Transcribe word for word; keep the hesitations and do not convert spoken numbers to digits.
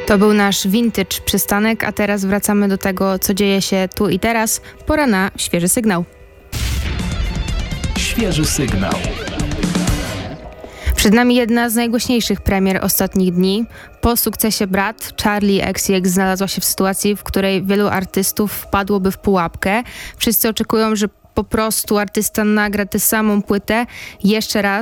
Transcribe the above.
To był nasz vintage przystanek, a teraz wracamy do tego, co dzieje się tu i teraz. Pora na świeży sygnał. Świeży sygnał. Przed nami jedna z najgłośniejszych premier ostatnich dni. Po sukcesie Brat, Charli X C X znalazła się w sytuacji, w której wielu artystów wpadłoby w pułapkę. Wszyscy oczekują, że po prostu artysta nagra tę samą płytę jeszcze raz,